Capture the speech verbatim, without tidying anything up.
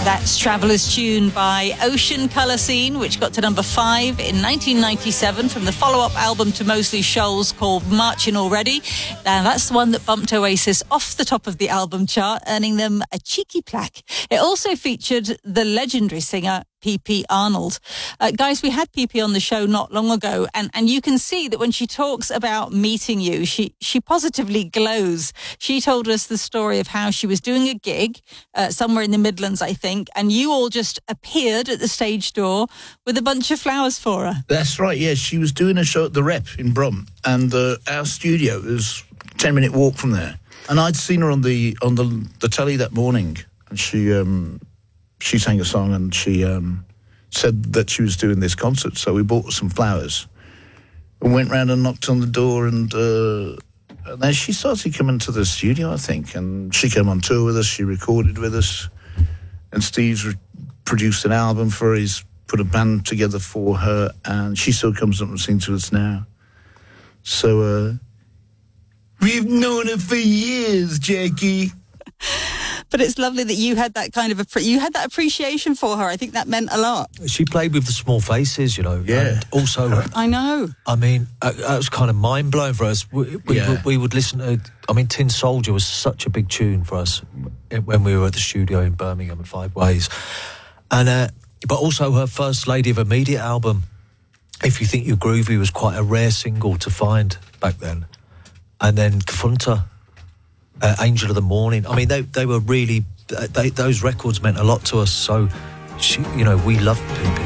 That's Traveller's Tune by Ocean Colour Scene, which got to number five in nineteen ninety-seven from the follow-up album to Mosley Shoals called Marching Already. And that's the one that bumped Oasis off the top of the album chart, earning them a cheeky plaque. It also featured the legendary singer P P Arnold. Uh, guys, we had P P on the show not long ago, and, and you can see that when she talks about meeting you, she, she positively glows. She told us the story of how she was doing a gig uh, somewhere in the Midlands, I think, and you all just appeared at the stage door with a bunch of flowers for her. That's right, yeah. She was doing a show at the Rep in Brum, and uh, our studio was a ten-minute walk from there. And I'd seen her on the on the, the telly that morning, and she... Um, She sang a song and she um, said that she was doing this concert. So we bought some flowers and went round and knocked on the door. And, uh, and then she started coming to the studio, I think. And she came on tour with us. She recorded with us. And Steve's re- produced an album for her. He's put a band together for her. And she still comes up and sings to us now. So uh, we've known her for years, Jackie. But it's lovely that you had that kind of a you had that appreciation for her. I think that meant a lot. She played with the Small Faces, you know. Yeah. And also, I know. I mean, uh, that was kind of mind blowing for us. We, we, Yeah. we would listen to. I mean, Tin Soldier was such a big tune for us when we were at the studio in Birmingham at Five Ways, and uh, but also her First Lady of Immediate album, If You Think You're Groovy, was quite a rare single to find back then, and then Kfunta. Uh, Angel of the Morning. I mean, they they were really they, those records meant a lot to us. So, she, you know, we loved P P.